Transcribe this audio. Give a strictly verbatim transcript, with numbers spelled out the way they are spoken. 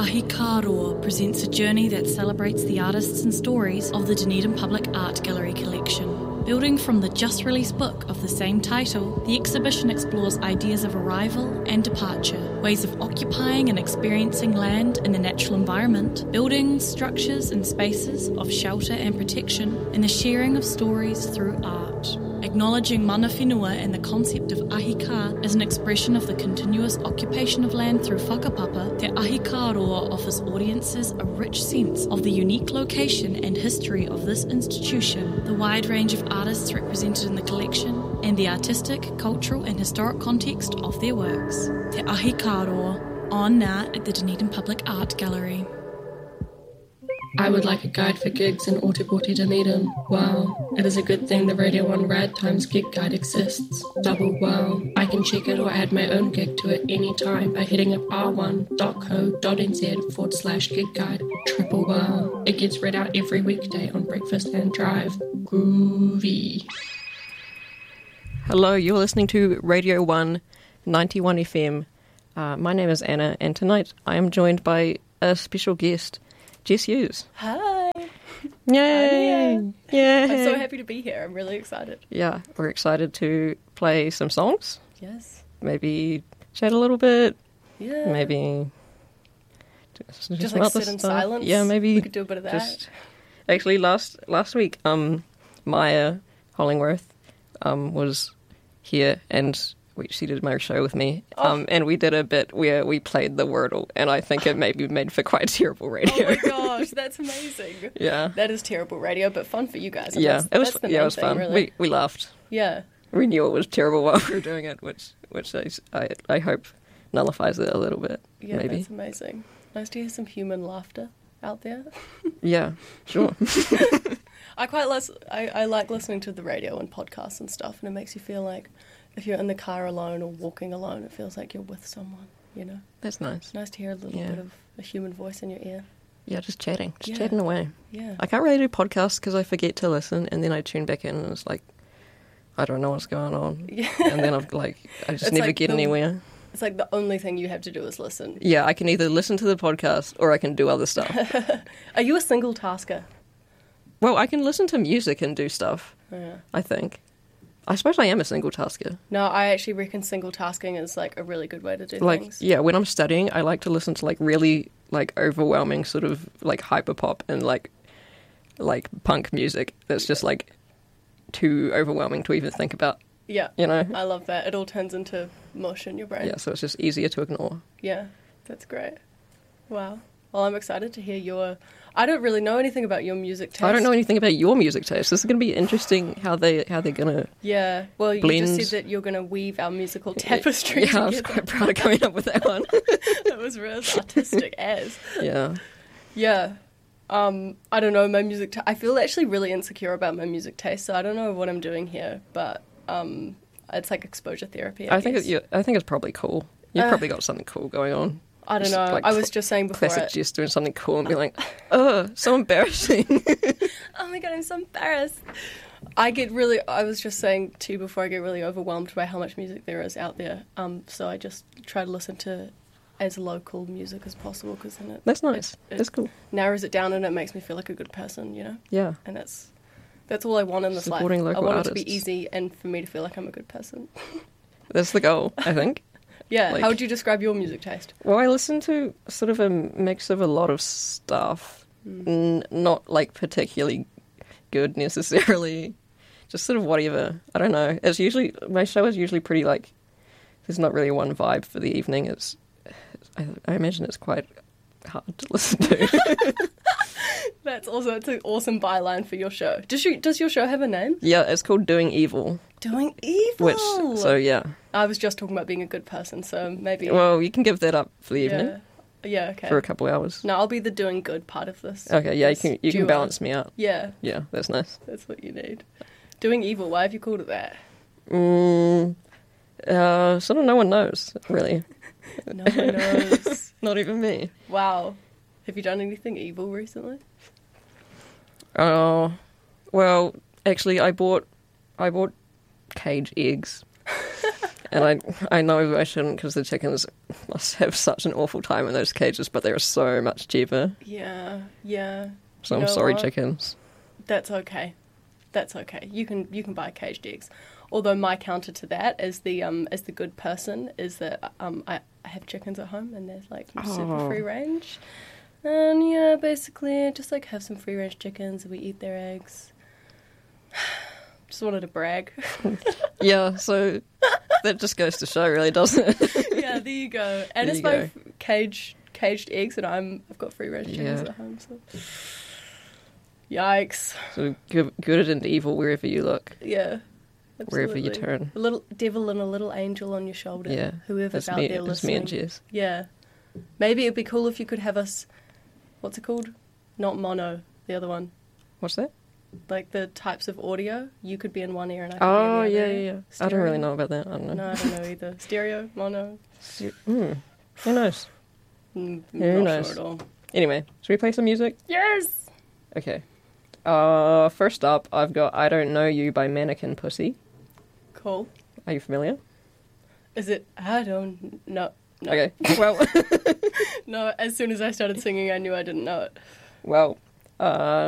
Ahikaroa presents a journey that celebrates the artists and stories of the Dunedin Public Art Gallery collection. Building from the just-released book of the same title, the exhibition explores ideas of arrival and departure, ways of occupying and experiencing land in the natural environment, buildings, structures and spaces of shelter and protection, and the sharing of stories through art. Acknowledging mana whenua and the concept of ahika as an expression of the continuous occupation of land through whakapapa, Te Ahikaroa offers audiences a rich sense of the unique location and history of this institution, the wide range of artists represented in the collection, and the artistic, cultural and historic context of their works. Te Ahikaroa, on now at the Dunedin Public Art Gallery. I would like a guide for gigs in Ōtepoti Dunedin. Wow. It is a good thing the Radio one Rad Times gig guide exists. Double wow. I can check it or add my own gig to it anytime by hitting up r one dot co dot n z forward slash gig guide. Triple wow. It gets read out every weekday on Breakfast and Drive. Groovy. Hello, you're listening to Radio one ninety-one F M. Uh, my name is Anna, and tonight I am joined by a special guest, Jess Hughes. Hi. Yay! I'm Yay! I'm so happy to be here. I'm really excited. Yeah, we're excited to play some songs. Yes. Maybe chat a little bit. Yeah. Maybe just, Just some like other sit in stuff. silence. Yeah, maybe we could do a bit of that. Just, actually, last last week, um, Maya Hollingworth um was here and. We, she did my show with me, Oh. um, and we did a bit where we played the Wordle, and I think it maybe made for quite terrible radio. Oh my gosh, that's amazing. Yeah, That is terrible radio, but fun for you guys. yeah, That's, it was. that's the Yeah, it main was thing, fun. Really. We we laughed. Yeah. We knew it was terrible while we were doing it, which which I I, I hope nullifies it a little bit. Yeah, maybe. that's amazing. Nice to hear some human laughter out there. Yeah, sure. I quite lis- I, I like listening to the radio and podcasts and stuff, and it makes you feel like if you're in the car alone or walking alone, it feels like you're with someone, you know? That's nice. It's nice to hear a little Yeah. bit of a human voice in your ear. Yeah, just chatting, just Yeah. chatting away. Yeah. I can't really do podcasts because I forget to listen, and then I tune back in, and it's like I don't know what's going on, Yeah. and then I'm like I just It's never like get the- anywhere. It's like the only thing you have to do is listen. Yeah, I can either listen to the podcast or I can do other stuff. Are you a single tasker? Well, I can listen to music and do stuff, Yeah. I think. I suppose I am a single tasker. No, I actually reckon single tasking is like a really good way to do Like, things. yeah, when I'm studying, I like to listen to like really like overwhelming sort of like hyper pop and like like punk music that's just like too overwhelming to even think about, Yeah. you know? I love that. It all turns into mush in your brain. Yeah, so it's just easier to ignore. Yeah, that's great. Wow. Well, I'm excited to hear your... I don't really know anything about your music taste. I don't know anything about your music taste. This is going to be interesting how they how they're going to... Yeah. Well, you blend. just said that you're going to weave our musical tapestry Yeah, I was together. quite proud of coming up with that one. It was real artistic as. Yeah. Yeah. Um, I don't know, my music... Ta- I feel actually really insecure about my music taste, so I don't know what I'm doing here, but um, it's like exposure therapy, I, I think guess. it, yeah, I think it's probably cool. You've Uh, probably got something cool going on. I don't Just, know. like, I was just saying before Classic it... Jess doing something cool and be like, oh, so embarrassing. Oh my god, I'm so embarrassed. I get really, I was just saying to you before, I get really overwhelmed by how much music there is out there. Um, so I just try to listen to as local music as possible because then it, That's nice. it, it That's cool. narrows it down and it makes me feel like a good person, you know? Yeah. And that's that's all I want in this Supporting life. I local want it to be artists. easy and for me to feel like I'm a good person. That's the goal, I think. Yeah, Like- how would you describe your music taste? Well, I listen to sort of a mix of a lot of stuff. Mm. N- not like particularly good necessarily. Just sort of whatever. I don't know. It's usually, my show is usually pretty like, there's not really one vibe for the evening. It's, I, I imagine it's quite hard to listen to. That's also it's an awesome byline for your show. Does you does your show have a name? Yeah, it's called Doing Evil. Doing Evil. Which, so yeah. I was just talking about being a good person, so maybe. Well, you can give that up for the evening. yeah. Yeah, okay. For a couple hours. No, I'll be the doing good part of this. Okay, yeah, you this can you can duo. balance me out. Yeah, Yeah, that's nice. that's what you need. Doing evil. Why have you called it that? Mm, uh, sort of no one knows, really. No one knows. Not even me. Wow. Have you done anything evil recently? Oh, well, actually, I bought I bought cage eggs And I I know I shouldn't because the chickens must have such an awful time in those cages, but they're so much cheaper. Yeah, yeah. So You I'm know sorry, what? chickens. That's okay. That's okay. You can you can buy caged eggs. Although my counter to that, as the um as the good person, is that um I, I have chickens at home and they're like super Oh. free range, and yeah, basically just like have some free range chickens and we eat their eggs. Just wanted to brag. Yeah, so that just goes to show, really, doesn't it? Yeah, there you go. And There it's you my go. f- caged caged eggs, and I'm I've got free range chickens Yeah. at home. So, yikes! So good, good and evil wherever you look, Yeah, wherever you absolutely. turn. A little devil and a little angel on your shoulder. Yeah, whoever's that's out me. there That's me listening. and Jess. Yeah, maybe it'd be cool if you could have us. What's it called? Not mono. The other one. What's that? Like the types of audio. You could be in one ear and I could Oh be in the yeah, other yeah, ear. yeah. I don't Stereo? really know about that. I don't know. No, I don't know either. Stereo, mono. Hmm. Who knows? Mm, Who not knows? sure at all. Anyway, should we play some music? Yes. Okay. Uh, first up, I've got "I Don't Know You" by Mannequin Pussy. Cool. Are you familiar? Is it? I don't know. No. Okay. Well, No, as soon as I started singing, I knew I didn't know it. well. Uh,